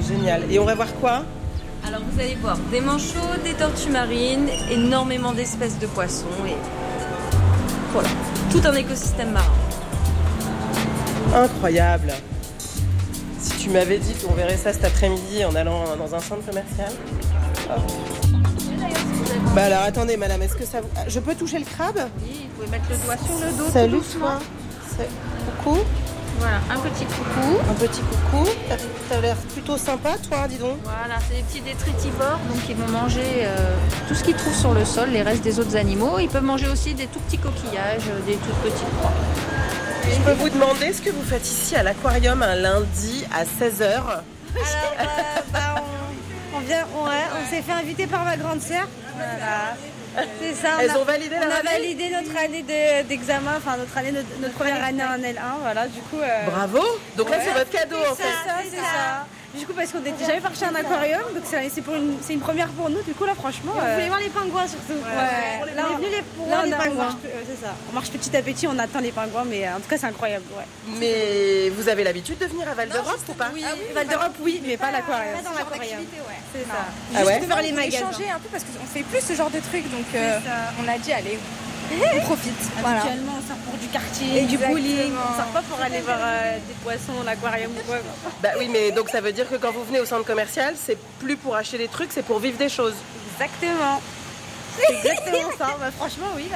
génial. Et on va voir quoi? Alors vous allez voir des manchots, des tortues marines, énormément d'espèces de poissons et voilà, tout un écosystème marin. Incroyable. Si tu m'avais dit qu'on verrait ça cet après-midi en allant dans un centre commercial. Oh. Bah alors attendez madame, est-ce que ça vous... Je peux toucher le crabe? Oui, vous pouvez mettre le doigt sur le dos. Salut toi. Coucou. Voilà, un petit coucou. Un petit coucou. Ça a l'air plutôt sympa toi, dis donc. Voilà, c'est des petits détritivores, donc ils vont manger tout ce qu'ils trouvent sur le sol, les restes des autres animaux. Ils peuvent manger aussi des tout petits coquillages, des toutes petites proies. Je peux vous demander ce que vous faites ici à l'aquarium un lundi à 16h? Alors, on s'est fait inviter par ma grande sœur. Voilà. C'est ça. Elles ont validé la On a année validé notre année d'examen, enfin notre première année en L1, voilà. Du coup. Bravo. Donc là c'est votre cadeau en fait. C'est ça. Du coup, parce qu'on n'était jamais parti à un aquarium, donc c'est une première pour nous. Du coup, là, franchement. On voulait voir les pingouins surtout. Ouais. Là, on est venu pour voir les pingouins. C'est ça. On marche petit à petit, on attend les pingouins, mais en tout cas, c'est incroyable. Ouais. Mais vous avez l'habitude de venir à Val d'Europe ou pas? Oui, Val d'Europe, oui, mais pas l'aquarium. Pas dans l'aquarium. C'est ça. Ah ouais? Juste vers les On voulait magasins. changer un peu parce qu'on fait plus ce genre de trucs, donc on a dit allez, on profite. Voilà. Habituellement, on sort pour du karting, du Exactement. bowling. On sort pas pour aller voir des poissons dans l'aquarium ou quoi. Bah oui, mais donc ça veut dire que quand vous venez au centre commercial, c'est plus pour acheter des trucs, c'est pour vivre des choses. Exactement. C'est exactement ça. Bah, franchement, oui.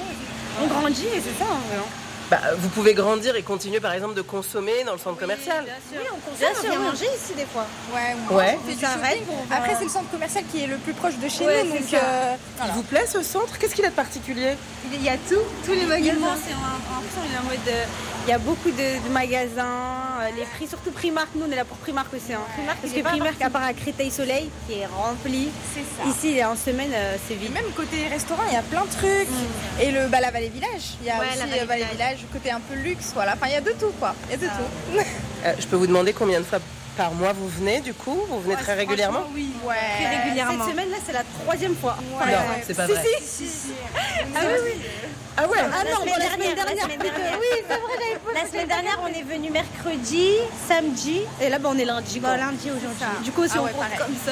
On grandit et c'est ça, vraiment. Bah, vous pouvez grandir et continuer par exemple de consommer dans le centre commercial. Oui, on consomme, on vient manger ici des fois. Ouais. On fait du Ça arrête shopping. pour Après, voir. c'est le centre commercial qui est le plus proche de chez Ouais, nous, c'est donc ça. Il vous plaît ce centre? Qu'est-ce qu'il a de particulier? Il y a tout, tous les magasins. Il est en mode. Il y a beaucoup de magasins, les prix, surtout Primark. Nous, on est là pour Primark aussi. Parce que Primark, à part à Créteil-Soleil, qui est rempli. c'est ça. Ici, en semaine, c'est Et vide. même côté restaurant, il y a plein de trucs. Et la Vallée Village, il y a Ouais, aussi la Vallée Vallée Village, côté un peu luxe, voilà. Enfin, il y a de tout, quoi. Il y a de tout. Je peux vous demander combien de fois par mois vous venez du coup? Vous venez très régulièrement? Oui, Ouais. très régulièrement. Cette semaine-là, c'est la 3e fois. Ouais. Non, c'est pas vrai. Si. Ah oui. Ah ouais? Ah non, La la semaine semaine dernière. dernière. Oui, c'est vrai, j'avais pas. La semaine dernière, on est venu mercredi, samedi. Et là, on est lundi. Bah, lundi aujourd'hui. Du coup, si Ah on ouais, compte pareil. comme ça,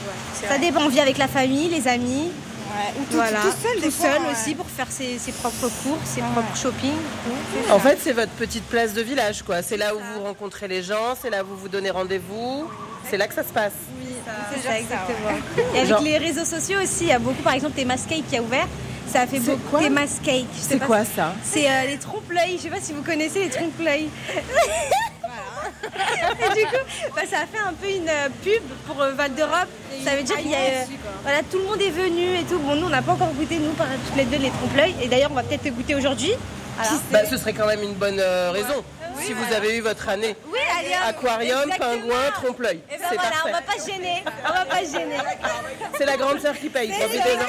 Ça dépend, on vit avec la famille, les amis. Ouais. Ou tout seul, des tout fois, seul ouais. aussi pour faire ses propres courses, ses propres shopping. En fait, c'est votre petite place de village, quoi. C'est là où vous rencontrez les gens, c'est là où vous vous donnez rendez-vous. C'est là que ça se passe. C'est genre ça, ça, exactement. ouais. Et avec Genre- les réseaux sociaux aussi, il y a beaucoup, par exemple, Thémascake qui a ouvert. Ça a fait C'est beaucoup. quoi Thémascake. Je sais C'est pas quoi si- ça? C'est les trompe-l'œil. Je sais pas si vous connaissez les trompe-l'œil. Et du coup, ça a fait un peu une pub pour Val d'Europe. Ça veut dire qu'il y a, voilà, tout le monde est venu et tout. Bon, nous, on n'a pas encore goûté, nous, par toutes les deux, les trompe-l'œil. Et d'ailleurs, on va peut-être goûter aujourd'hui. Bah, ce serait quand même une bonne raison. Si vous avez eu votre année. Oui, allez, Aquarium, exactement. pingouin, trompe-l'œil. Et ben C'est voilà, on parfait. va pas se gêner. On va pas se gêner. C'est la grande sœur qui paye. Profitez-en.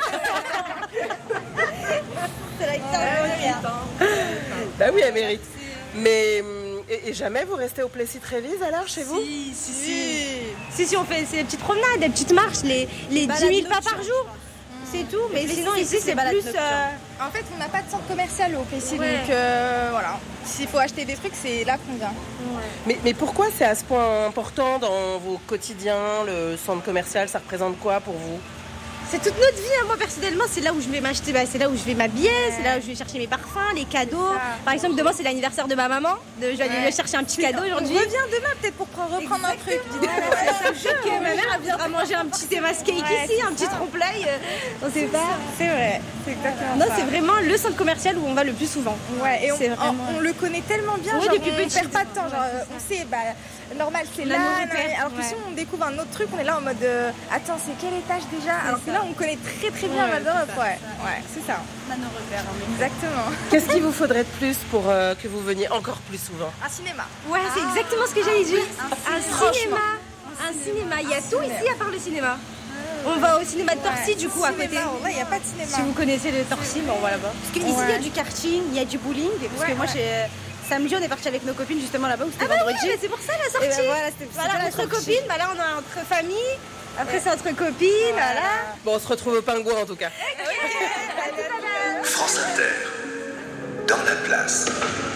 C'est la guitare. Bah oui, elle mérite. Mais et jamais vous restez au Plessis-Trévise alors chez vous? Si, on fait des petites promenades, des petites marches, les 10 000 pas par jour. C'est tout, mais sinon ici c'est plus. En fait, on n'a pas de centre commercial au PC, Ouais. donc voilà. S'il faut acheter des trucs, c'est là qu'on vient. Mais pourquoi c'est à ce point important dans vos quotidiens? Le centre commercial, ça représente quoi pour vous? C'est toute notre vie, hein. Moi personnellement, c'est là où je vais m'acheter, c'est là où je vais m'habiller, c'est là où je vais chercher mes parfums, les cadeaux. Par exemple, demain c'est l'anniversaire de ma maman, je vais aller lui chercher un petit cadeau aujourd'hui. On revient demain peut-être pour reprendre un truc. Ma mère elle viendra manger un petit Thémascake ici, un petit trompe-l'œil. On sait pas. C'est vrai, c'est exactement Non, ça. c'est vraiment le centre commercial où on va le plus souvent. Ouais, et C'est vraiment- on le connaît tellement bien, Oui, genre, depuis on petite. perd pas de temps, genre, on sait, normal c'est La là, nourriture, alors que ouais. si on découvre un autre truc, on est là en mode attends, c'est quel étage déjà? Alors que là on connaît très très bien Val d'Europe, ouais, c'est ça. Exactement. Qu'est-ce qu'il vous faudrait de plus pour que vous veniez encore plus souvent? Un cinéma. Ouais, c'est exactement ce que j'allais dire. Franchement. Un cinéma. Il y a tout ici à part le cinéma. On va au cinéma de Torcy du coup à côté. Cinéma, ouais, il n'y a pas de cinéma. Si vous connaissez le Torcy, on va là-bas. Parce qu'ici il y a du karting, il y a du bowling. Parce que moi samedi on est parti avec nos copines justement là-bas où c'était vendredi. Oui, mais c'est pour ça la Et sortie. ben voilà, c'était Voilà, entre copines. Bah là on a entre famille. Après c'est entre copines, voilà. Bon, on se retrouve au pingouin en tout cas. France Inter, dans la place.